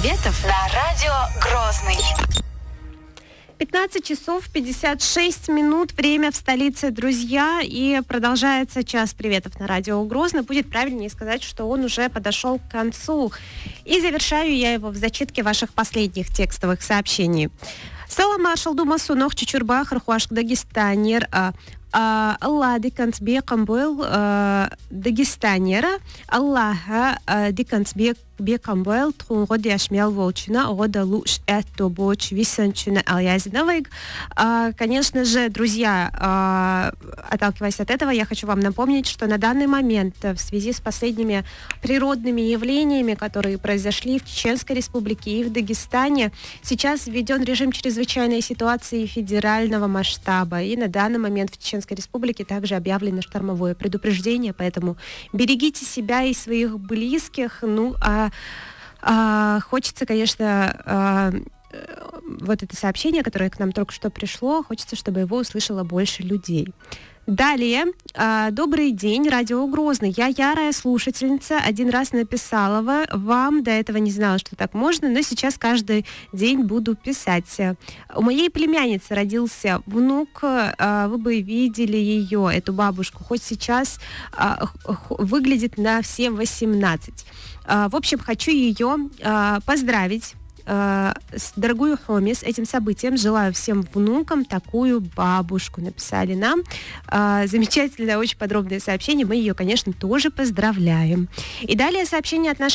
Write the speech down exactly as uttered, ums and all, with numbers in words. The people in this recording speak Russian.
приветов на радио Грозный. пятнадцать часов пятьдесят шесть минут, время в столице, друзья, и продолжается час приветов на радио Грозный. Будет правильнее сказать, что он уже подошел к концу. И завершаю я его в зачитке ваших последних текстовых сообщений. Сала маршал Думасу Нох Чичурбах Рхуашк Дагестанер Аллах дикансбе камбуэл Дагестанера Аллаха дикансбе бекамбуэл Трунго диашмел волчина Рода луш это боч висанчина Алязиновыг. Конечно же, друзья, отталкиваясь от этого, я хочу вам напомнить, что на данный момент в связи с последними природными явлениями, которые произошли в Чеченской Республике и в Дагестане, сейчас введен режим чрезвычайной ситуации федерального масштаба. И на данный момент в Чеченской Республике также объявлено штормовое предупреждение, поэтому берегите себя и своих близких. Ну, а, а хочется, конечно, а, вот это сообщение, которое к нам только что пришло, хочется, чтобы его услышало больше людей. Далее. Добрый день, радио Грозный. Я ярая слушательница. Один раз написала вам, до этого не знала, что так можно, но сейчас каждый день буду писать. У моей племянницы родился внук. Вы бы видели ее, эту бабушку. Хоть сейчас выглядит на все восемнадцать. В общем, хочу ее поздравить. Дорогую Хоми, с этим событием желаю всем внукам такую бабушку. Написали нам. Замечательное, очень подробное сообщение. Мы ее, конечно, тоже поздравляем. И далее сообщение от нашей